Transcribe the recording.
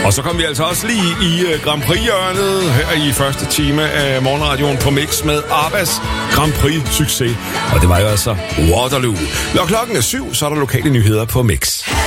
Og så kom vi altså også lige i Grand Prix-hjørnet her i første time af morgenradioen på Mix med Abbas Grand Prix-succes. Og det var jo altså Waterloo. Når klokken er 7, så er der lokale nyheder på Mix.